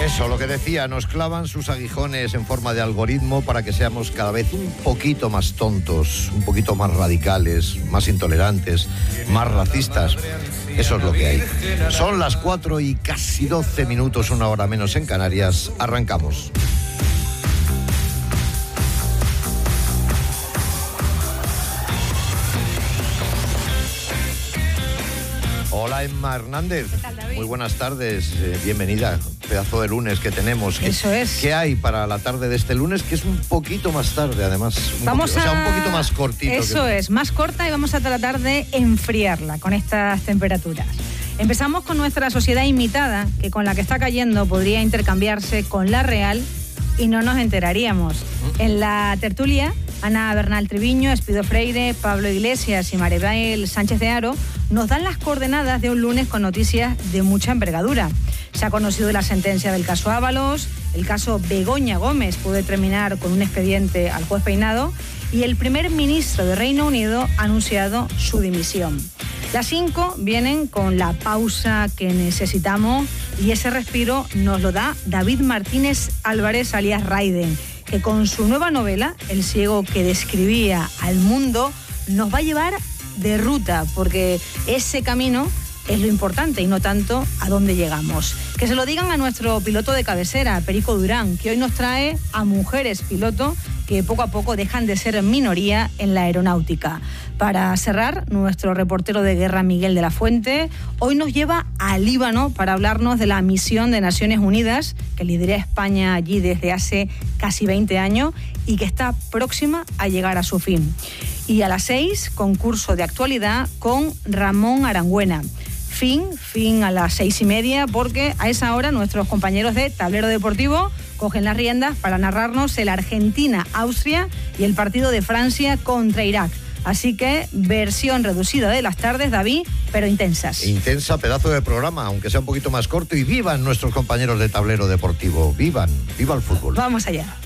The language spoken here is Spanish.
Eso, lo que decía, nos clavan sus aguijones en forma de algoritmo para que seamos cada vez un poquito más tontos, un poquito más radicales, más intolerantes, más racistas. Eso es lo que hay. Son las 4 y casi 12 minutos, una hora menos en Canarias. Arrancamos. Hola, Emma Hernández. ¿Qué tal, David? Muy buenas tardes, bienvenida. Pedazo de lunes que tenemos. Eso es. ¿Qué hay para la tarde de este lunes? Que es un poquito más tarde, además. Un poquito más cortito. Eso es, más corta, y vamos a tratar de enfriarla con estas temperaturas. Empezamos con nuestra sociedad imitada, que con la que está cayendo podría intercambiarse con la real y no nos enteraríamos. En la tertulia, Ana Bernal Treviño, Espido Freire, Pablo Iglesias y Maribel Sánchez de Haro nos dan las coordenadas de un lunes con noticias de mucha envergadura. Se ha conocido la sentencia del caso Ábalos, el caso Begoña Gómez puede terminar con un expediente al juez Peinado y el primer ministro de Reino Unido ha anunciado su dimisión. Las 5 vienen con la pausa que necesitamos y ese respiro nos lo da David Martínez Álvarez, alias Raiden, que con su nueva novela, El ciego que describía al mundo, nos va a llevar de ruta, porque ese camino es lo importante y no tanto a dónde llegamos. Que se lo digan a nuestro piloto de cabecera, Perico Durán, que hoy nos trae a mujeres piloto que poco a poco dejan de ser minoría en la aeronáutica. Para cerrar, nuestro reportero de guerra, Miguel de la Fuente, hoy nos lleva al Líbano para hablarnos de la misión de Naciones Unidas, que lidera España allí desde hace casi 20 años y que está próxima a llegar a su fin. Y a las 6, concurso de actualidad con Ramón Arangüena. Fin a las 6:30, porque a esa hora nuestros compañeros de Tablero Deportivo cogen las riendas para narrarnos el Argentina-Austria y el partido de Francia contra Irak. Así que versión reducida de las tardes, David, pero intensas. Intensa, pedazo de programa, aunque sea un poquito más corto. Y vivan nuestros compañeros de Tablero Deportivo. Viva el fútbol. Vamos allá.